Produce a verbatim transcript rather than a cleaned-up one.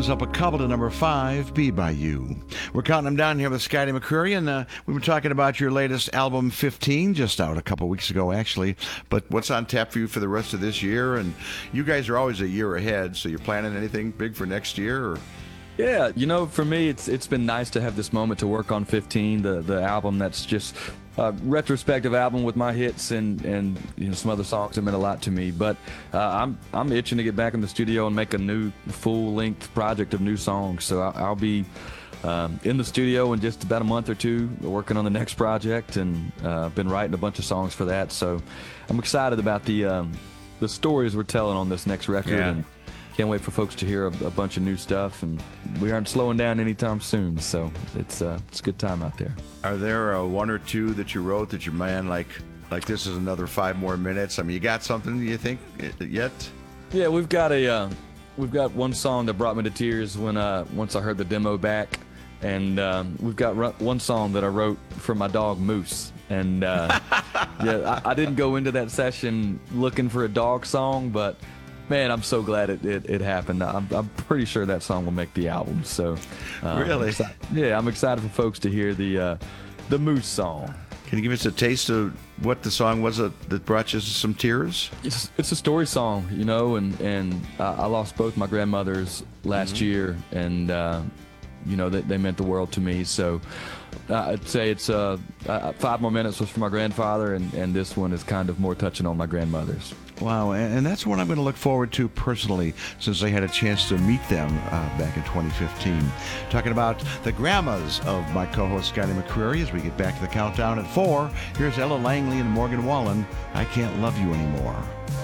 moves up a couple to number five, Be By You. We're counting them down here with Scotty McCreery, and uh, we were talking about your latest album, fifteen, just out a couple weeks ago, actually. But what's on tap for you for the rest of this year? And you guys are always a year ahead, so you're planning anything big for next year? Or? Yeah, you know, for me, it's it's been nice to have this moment to work on fifteen, the the album that's just a retrospective album with my hits and and you know some other songs that meant a lot to me. But uh, I'm I'm itching to get back in the studio and make a new full length project of new songs. So I'll, I'll be um, in the studio in just about a month or two, working on the next project, and uh, been writing a bunch of songs for that. So I'm excited about the um, the stories we're telling on this next record. Yeah. And can't wait for folks to hear a, a bunch of new stuff, and we aren't slowing down anytime soon, so it's uh, it's a good time out there. Are there uh, one or two that you wrote that your man like like this is another five more minutes? I mean, you got something you think yet? Yeah, we've got a uh, we've got one song that brought me to tears when uh, once I heard the demo back, and um, we've got ru- one song that I wrote for my dog Moose. And uh, yeah, I, I didn't go into that session looking for a dog song, but man, I'm so glad it, it, it happened. I'm, I'm pretty sure that song will make the album. So, uh, really, I'm exci- yeah, I'm excited for folks to hear the uh, the Moose song. Can you give us a taste of what the song was that, that brought you some tears? It's it's a story song, you know, and and uh, I lost both my grandmothers last mm-hmm. year, and uh, you know they, they meant the world to me. So uh, I'd say it's uh, uh, five more minutes was for my grandfather, and, and this one is kind of more touching on my grandmothers. Wow, and that's what I'm going to look forward to personally, since I had a chance to meet them uh, back in twenty fifteen. Talking about the grandmas of my co-host Scotty McCreery as we get back to the countdown at four. Here's Ella Langley and Morgan Wallen, I Can't Love You Anymore.